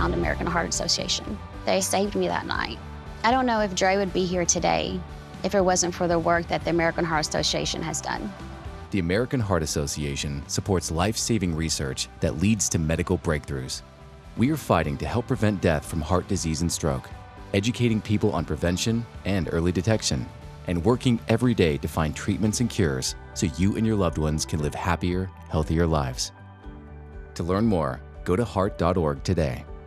found American Heart Association. They saved me that night. I don't know if Dre would be here today if it wasn't for the work that the American Heart Association has done. The American Heart Association supports life-saving research that leads to medical breakthroughs. We are fighting to help prevent death from heart disease and stroke, educating people on prevention and early detection, and working every day to find treatments and cures so you and your loved ones can live happier, healthier lives. To learn more, go to heart.org today.